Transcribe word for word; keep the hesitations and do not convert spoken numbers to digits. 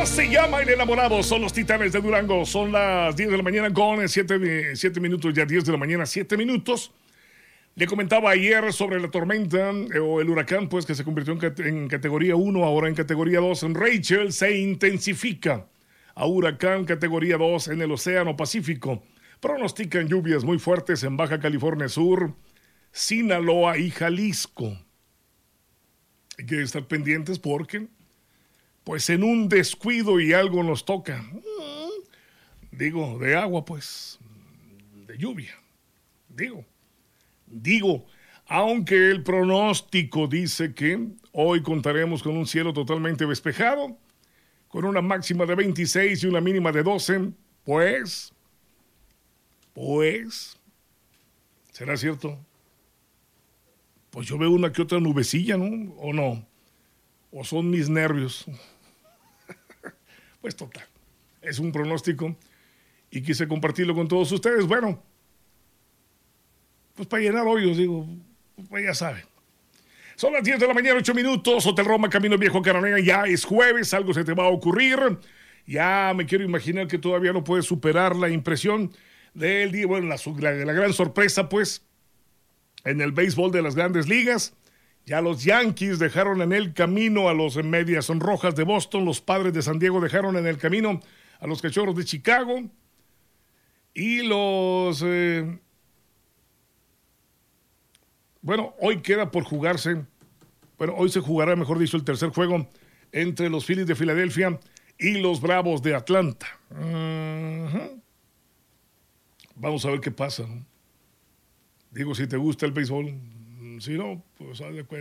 Se llama El Enamorado, son los Titanes de Durango. Son las diez de la mañana con siete minutos, ya diez de la mañana, siete minutos. Le comentaba ayer sobre la tormenta eh, o el huracán, pues que se convirtió en, cat en categoría uno, ahora en categoría dos. En Rachel se intensifica a huracán categoría dos en el Océano Pacífico. Pronostican lluvias muy fuertes en Baja California Sur, Sinaloa y Jalisco. Hay que estar pendientes porque, pues en un descuido y algo nos toca. Digo, de agua, pues, de lluvia. Digo. Digo, aunque el pronóstico dice que hoy contaremos con un cielo totalmente despejado, con una máxima de veintiséis y una mínima de doce, pues, pues, ¿será cierto? Pues yo veo una que otra nubecilla, ¿no? ¿O no? ¿O son mis nervios? Pues total, es un pronóstico y quise compartirlo con todos ustedes. Bueno, pues para llenar hoyos, digo, pues ya saben. Son las diez de la mañana, ocho minutos, Hotel Roma, Camino Viejo, Carolina, ya es jueves, algo se te va a ocurrir. Ya me quiero imaginar que todavía no puedes superar la impresión del día, bueno, la, la, la gran sorpresa, pues, en el béisbol de las Grandes Ligas. Ya los Yankees dejaron en el camino a los Medias Rojas de Boston, los Padres de San Diego dejaron en el camino a los Cachorros de Chicago y los... Eh, Bueno, hoy queda por jugarse, bueno, hoy se jugará, mejor dicho, el tercer juego entre los Phillies de Filadelfia y los Bravos de Atlanta. Uh-huh. Vamos a ver qué pasa, ¿no? Digo, si te gusta el béisbol, si no, pues haz de cuenta.